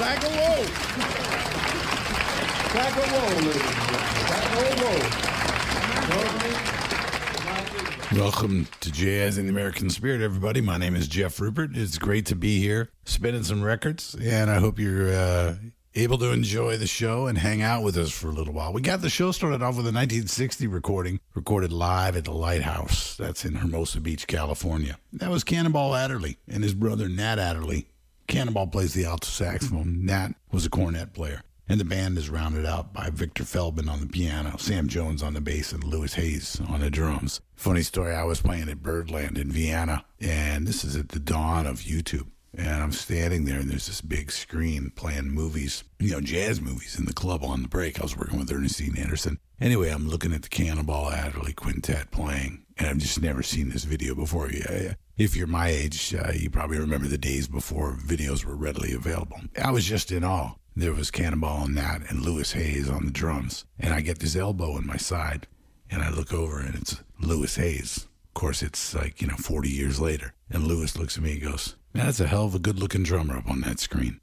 Crack a roll. Crack a roll, ladies and gentlemen. Crack a roll. Welcome to Jazz in the American Spirit, everybody. My name is Jeff Rupert. It's great to be here, spinning some records, and I hope you're able to enjoy the show and hang out with us for a little while. We got the show started off with a 1960 recording, recorded live at the Lighthouse. That's in Hermosa Beach, California. That was Cannonball Adderley and his brother Nat Adderley. Cannonball plays the alto saxophone. Nat was a cornet player. And the band is rounded out by Victor Feldman on the piano, Sam Jones on the bass, and Louis Hayes on the drums. Funny story, I was playing at Birdland in Vienna, and this is at the dawn of YouTube. And I'm standing there, and there's this big screen playing movies, jazz movies in the club on the break. I was working with Ernestine Anderson. Anyway, I'm looking at the Cannonball Adderley Quintet playing, and I've just never seen this video before. If you're my age, you probably remember the days before videos were readily available. I was just in awe. There was Cannonball and Nat and Louis Hayes on the drums, and I get this elbow in my side, and I look over, and it's Louis Hayes. Of course, it's 40 years later, and Louis looks at me and goes, "Man, that's a hell of a good-looking drummer up on that screen."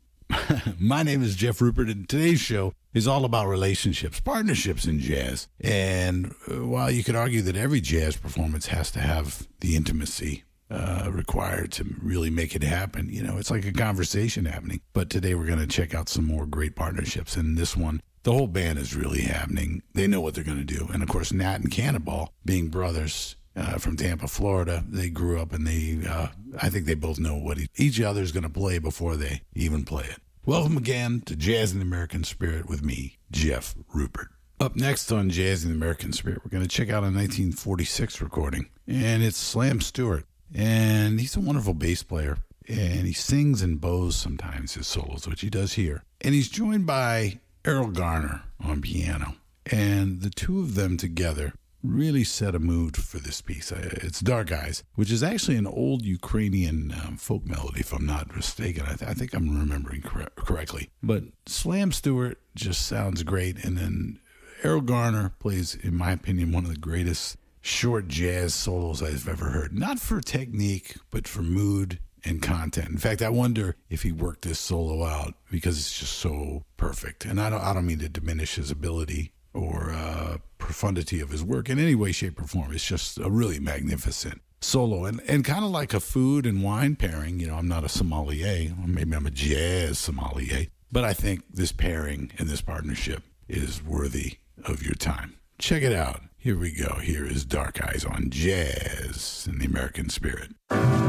My name is Jeff Rupert, and today's show is all about relationships, partnerships in jazz. And while you could argue that every jazz performance has to have the intimacy required to really make it happen, it's like a conversation happening. But today we're going to check out some more great partnerships. And this one, the whole band is really happening. They know what they're going to do. And of course, Nat and Cannonball, being brothers, from Tampa, Florida. They grew up, and I think they both know what each other's going to play before they even play it. Welcome again to Jazz in the American Spirit with me, Jeff Rupert. Up next on Jazz in the American Spirit, we're going to check out a 1946 recording, and it's Slam Stewart. And he's a wonderful bass player, and he sings and bows sometimes his solos, which he does here. And he's joined by Errol Garner on piano, and the two of them together really set a mood for this piece. It's Dark Eyes, which is actually an old Ukrainian folk melody, if I'm not mistaken. I think I'm remembering correctly. But Slam Stewart just sounds great, and then Errol Garner plays, in my opinion, one of the greatest short jazz solos I've ever heard. Not for technique, but for mood and content. In fact, I wonder if he worked this solo out because it's just so perfect. And I don't mean to diminish his ability or profundity of his work in any way, shape, or form. It's just a really magnificent solo, and kind of like a food and wine pairing. I'm not a sommelier, or maybe I'm a jazz sommelier, but I think this pairing and this partnership is worthy of your time. Check it out. Here we go. Here is Dark Eyes on Jazz in the American Spirit.